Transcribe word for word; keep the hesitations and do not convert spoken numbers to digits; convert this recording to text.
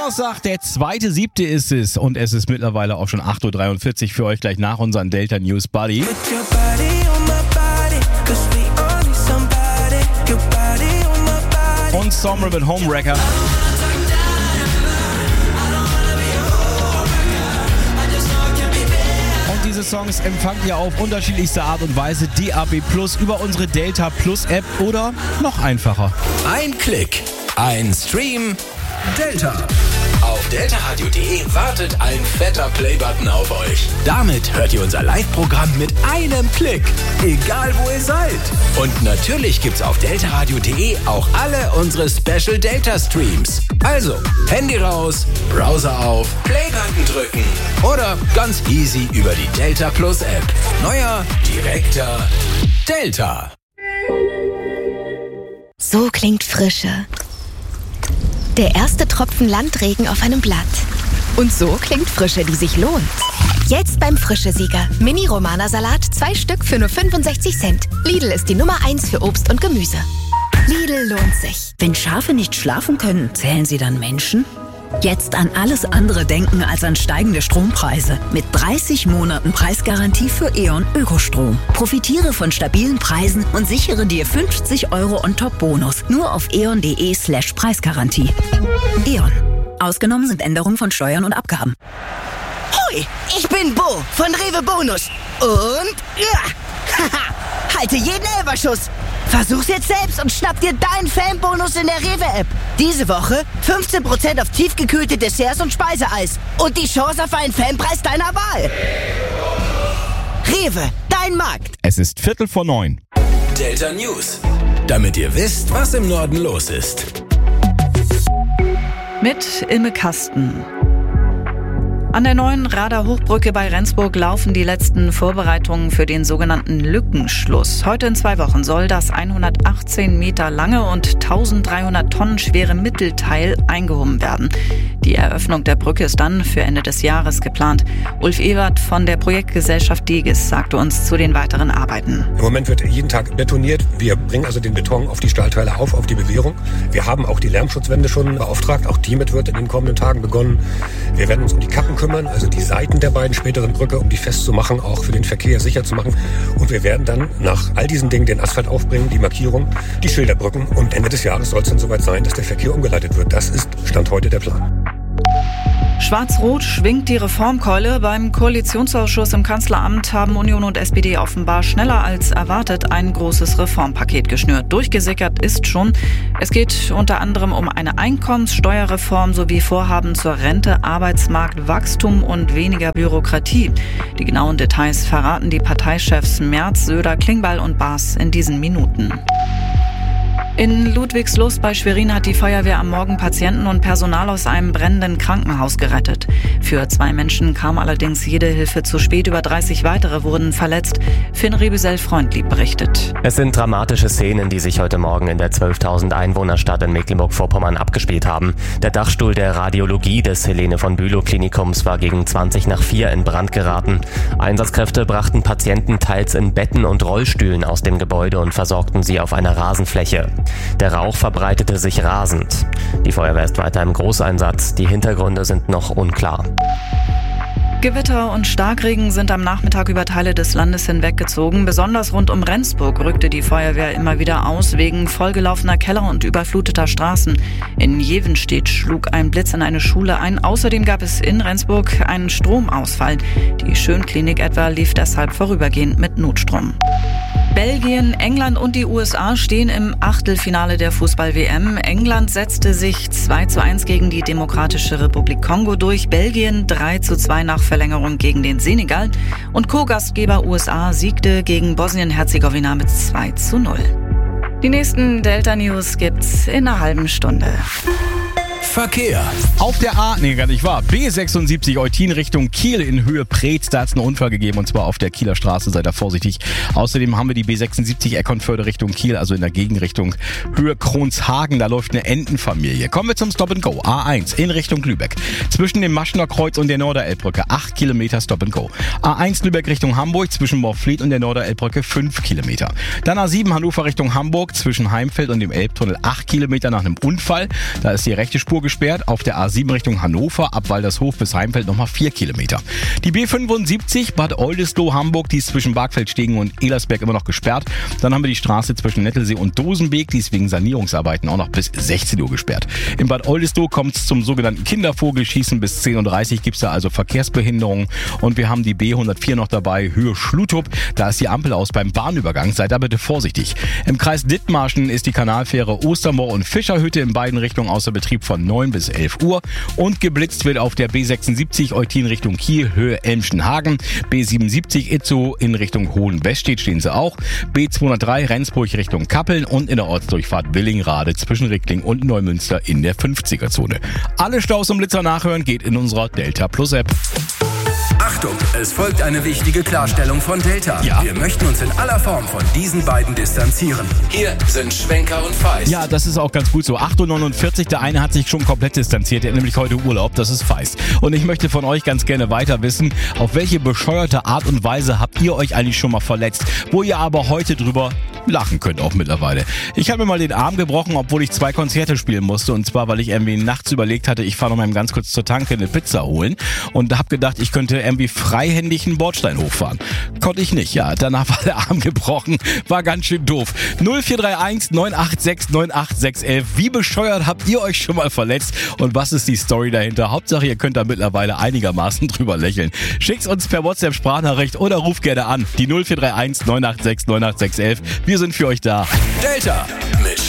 Donnerstag, der zweite siebte ist es und es ist mittlerweile auch schon acht Uhr dreiundvierzig für euch gleich nach unseren Delta News Buddy. Und Sommer mit Homewrecker. Diese Songs empfangt ihr auf unterschiedlichste Art und Weise D A B Plus über unsere Delta Plus App oder noch einfacher. Ein Klick, ein Stream, Delta. Auf deltaradio punkt de wartet ein fetter Playbutton auf euch. Damit hört ihr unser Live-Programm mit einem Klick, egal wo ihr seid. Und natürlich gibt's auf deltaradio punkt de auch alle unsere Special Delta Streams. Also, Handy raus, Browser auf, Playbutton drücken oder ganz easy über die Delta Plus App. Neuer, direkter Delta. So klingt Frische. Der erste Tropfen Landregen auf einem Blatt. Und so klingt Frische, die sich lohnt. Jetzt beim Frische-Sieger. Mini-Romana-Salat, zwei Stück für nur fünfundsechzig Cent. Lidl ist die Nummer eins für Obst und Gemüse. Lidl lohnt sich. Wenn Schafe nicht schlafen können, zählen sie dann Menschen? Jetzt an alles andere denken als an steigende Strompreise. Mit dreißig Monaten Preisgarantie für E.ON Ökostrom. Profitiere von stabilen Preisen und sichere dir fünfzig Euro on top Bonus. Nur auf eon.de slash Preisgarantie. E.ON. Ausgenommen sind Änderungen von Steuern und Abgaben. Hoi, ich bin Bo von Rewe Bonus. Und ja, haha, halte jeden Elberschuss. Versuch's jetzt selbst und schnapp dir deinen Fanbonus in der Rewe-App. Diese Woche fünfzehn Prozent auf tiefgekühlte Desserts und Speiseeis. Und die Chance auf einen Fanpreis deiner Wahl. Rewe, dein Markt. Es ist Viertel vor neun. Delta News, damit ihr wisst, was im Norden los ist. Mit Ilme Kasten. An der neuen Rader Hochbrücke bei Rendsburg laufen die letzten Vorbereitungen für den sogenannten Lückenschluss. Heute in zwei Wochen soll das hundertachtzehn Meter lange und eintausenddreihundert Tonnen schwere Mittelteil eingehoben werden. Die Eröffnung der Brücke ist dann für Ende des Jahres geplant. Ulf Ewert von der Projektgesellschaft Digis sagte uns zu den weiteren Arbeiten. Im Moment wird jeden Tag betoniert. Wir bringen also den Beton auf die Stahlteile auf, auf die Bewehrung. Wir haben auch die Lärmschutzwände schon beauftragt. Auch die mit wird in den kommenden Tagen begonnen. Wir werden uns um die Kappen kümmern, also die Seiten der beiden späteren Brücke, um die festzumachen, auch für den Verkehr sicher zu machen. Und wir werden dann nach all diesen Dingen den Asphalt aufbringen, die Markierung, die Schilderbrücken. Und Ende des Jahres soll es dann soweit sein, dass der Verkehr umgeleitet wird. Das ist Stand heute der Plan. Schwarz-Rot schwingt die Reformkeule. Beim Koalitionsausschuss im Kanzleramt haben Union und S P D offenbar schneller als erwartet ein großes Reformpaket geschnürt. Durchgesickert ist schon. Es geht unter anderem um eine Einkommenssteuerreform sowie Vorhaben zur Rente, Arbeitsmarkt, Wachstum und weniger Bürokratie. Die genauen Details verraten die Parteichefs Merz, Söder, Klingbeil und Baas in diesen Minuten. In Ludwigslust bei Schwerin hat die Feuerwehr am Morgen Patienten und Personal aus einem brennenden Krankenhaus gerettet. Für zwei Menschen kam allerdings jede Hilfe zu spät. Über dreißig weitere wurden verletzt. Finn Rebüsel-Freundlieb berichtet. Es sind dramatische Szenen, die sich heute Morgen in der zwölftausend Einwohnerstadt in Mecklenburg-Vorpommern abgespielt haben. Der Dachstuhl der Radiologie des Helene von Bülow Klinikums war gegen zwanzig nach vier in Brand geraten. Einsatzkräfte brachten Patienten teils in Betten und Rollstühlen aus dem Gebäude und versorgten sie auf einer Rasenfläche. Der Rauch verbreitete sich rasend. Die Feuerwehr ist weiter im Großeinsatz. Die Hintergründe sind noch unklar. Gewitter und Starkregen sind am Nachmittag über Teile des Landes hinweggezogen. Besonders rund um Rendsburg rückte die Feuerwehr immer wieder aus, wegen vollgelaufener Keller und überfluteter Straßen. In Jevenstedt schlug ein Blitz in eine Schule ein. Außerdem gab es in Rendsburg einen Stromausfall. Die Schönklinik etwa lief deshalb vorübergehend mit Notstrom. Belgien, England und die U S A stehen im Achtelfinale der Fußball-W M. England setzte sich zwei zu eins gegen die Demokratische Republik Kongo durch. Belgien drei zu zwei nach Verlängerung gegen den Senegal. Und Co-Gastgeber U S A siegte gegen Bosnien-Herzegowina mit zwei zu null. Die nächsten Delta News gibt's in einer halben Stunde. Verkehr. Auf der A, nee, gar nicht wahr, B sechsundsiebzig Eutin Richtung Kiel in Höhe Preetz, da hat es einen Unfall gegeben und zwar auf der Kieler Straße, seid da vorsichtig. Außerdem haben wir die B sechsundsiebzig Eckernförde Richtung Kiel, also in der Gegenrichtung Höhe Kronshagen, da läuft eine Entenfamilie. Kommen wir zum Stop and Go. A eins in Richtung Lübeck. Zwischen dem Maschener Kreuz und der Norderelbbrücke acht Kilometer Stop and Go. A eins Lübeck Richtung Hamburg zwischen Morfleet und der Norderelbbrücke fünf Kilometer. Dann A sieben Hannover Richtung Hamburg zwischen Heimfeld und dem Elbtunnel acht Kilometer nach einem Unfall. Da ist die rechte Spur gesperrt, auf der A sieben Richtung Hannover, ab Waldershof bis Heimfeld nochmal vier Kilometer. Die B fünfundsiebzig Bad Oldesloe Hamburg, die ist zwischen Bargfeldstegen und Elersberg immer noch gesperrt. Dann haben wir die Straße zwischen Nettelsee und Dosenbeek, die ist wegen Sanierungsarbeiten auch noch bis sechzehn Uhr gesperrt. In Bad Oldesloe kommt es zum sogenannten Kindervogelschießen, bis zehn Uhr dreißig gibt es da also Verkehrsbehinderungen. Und wir haben die B hundertvier noch dabei, Höhe Schlutup, da ist die Ampel aus beim Bahnübergang, seid da bitte vorsichtig. Im Kreis Dithmarschen ist die Kanalfähre Ostermoor und Fischerhütte in beiden Richtungen außer Betrieb von neun bis elf Uhr. Und geblitzt wird auf der B sechsundsiebzig Eutin Richtung Kiel, Höhe Elmschenhagen. B siebenundsiebzig Itzehoe in Richtung Hohenwestedt stehen sie auch. B zweihundertdrei Rendsburg Richtung Kappeln und in der Ortsdurchfahrt Willingrade zwischen Rickling und Neumünster in der fünfziger-Zone. Alle Staus und Blitzer nachhören geht in unserer Delta Plus App. Achtung, es folgt eine wichtige Klarstellung von Delta. Ja? Wir möchten uns in aller Form von diesen beiden distanzieren. Hier sind Schwenker und Feist. Ja, das ist auch ganz gut so. acht Uhr neunundvierzig, der eine hat sich schon komplett distanziert, der hat nämlich heute Urlaub, das ist Feist. Und ich möchte von euch ganz gerne weiter wissen, auf welche bescheuerte Art und Weise habt ihr euch eigentlich schon mal verletzt, wo ihr aber heute drüber lachen könnt auch mittlerweile. Ich habe mir mal den Arm gebrochen, obwohl ich zwei Konzerte spielen musste, und zwar, weil ich irgendwie nachts überlegt hatte, ich fahre noch mal ganz kurz zur Tanke eine Pizza holen und habe gedacht, ich könnte irgendwie freihändig einen Bordstein hochfahren. Konnte ich nicht, ja. Danach war der Arm gebrochen, war ganz schön doof. null vier drei eins neun acht sechs neun acht sechs elf. Wie bescheuert habt ihr euch schon mal verletzt und was ist die Story dahinter? Hauptsache, ihr könnt da mittlerweile einigermaßen drüber lächeln. Schickt's uns per WhatsApp-Sprachnachricht oder ruft gerne an. Die null vier drei eins neun acht sechs neun acht sechs elf. Wir sind für euch da. Delta mit